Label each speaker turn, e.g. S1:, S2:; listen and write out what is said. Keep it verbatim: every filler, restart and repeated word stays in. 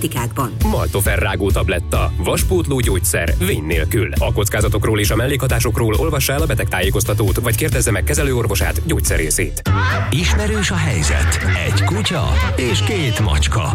S1: praktikákban.
S2: Maltoferrágó tabletta. Vaspótló gyógyszer. Vény nélkül. A kockázatokról és a mellékhatásokról olvassa el a betegtájékoztatót, vagy kérdezze meg kezelőorvosát, gyógyszerészét.
S3: Ismerős a helyzet. Egy kutya és két macska.